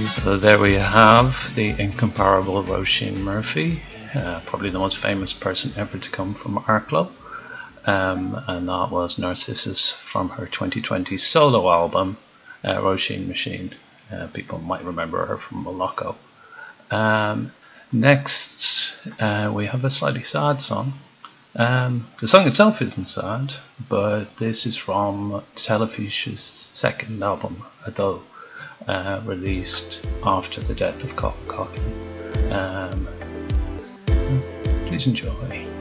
So there we have the incomparable Roisin Murphy, probably the most famous person ever to come from Arklow, and that was Narcissus from her 2020 solo album, Roisin Machine. People might remember her from Moloko. Next, we have a slightly sad song. The song itself isn't sad, but this is from Telefish's second album, Ado, released after the death of Colin Cochrane. Please enjoy.